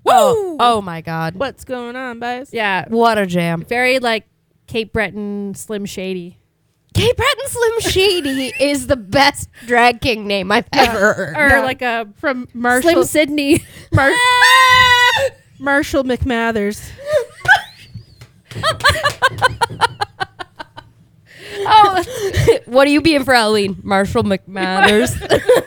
Oh my God. What's going on, guys? Yeah. What a jam. Very like Cape Breton, Slim Shady. Cape Breton Slim Shady is the best drag king name I've ever heard. Or Yeah. like a From Slim Marshall Sydney. Marshall McMathers. Oh, what are you being for Halloween? Marshall McMathers.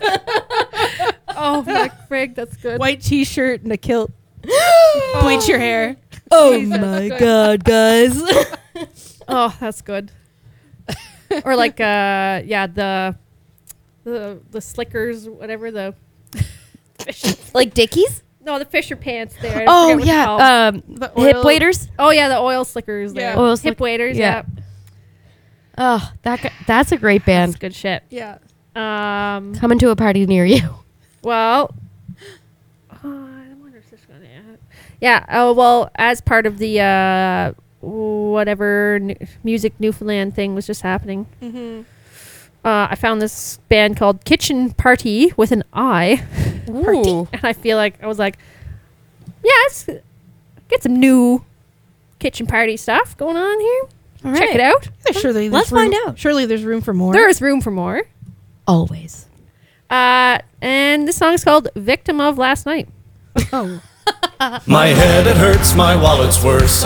Oh my frig, that's good. White t-shirt and a kilt. Bleach your hair. Oh my God, guys. Oh, that's good. Or like the slickers, whatever the Like Dickies? no, the Fisher pants there. I Oh, forget what they're called. yeah. The Hip oil- waders? Oh yeah, the oil slickers there. Yeah. Oil Hip slick- waders, yeah. yeah. Oh, that's a great That's band. good shit. Yeah. Coming to a party near you. Well, I wonder if this is gonna. Yeah. Oh well, as part of the whatever music Newfoundland thing was just happening, Mm-hmm. I found this band called Kitchen Party with an I, Ooh. and I feel like I was like, yeah, let's get some new kitchen party stuff going on here. All Check right. it out. Surely Let's there's room- find out. Surely there's room for more. There is room for more. Always. And this song is called "Victim of Last Night." Oh. My head it hurts, my wallet's worse.